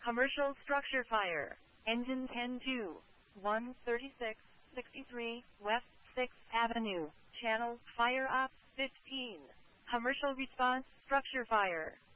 Commercial structure fire. Engine 10-2. 13663 West 6th Avenue. Channel, fire up, 15. Commercial response, structure fire.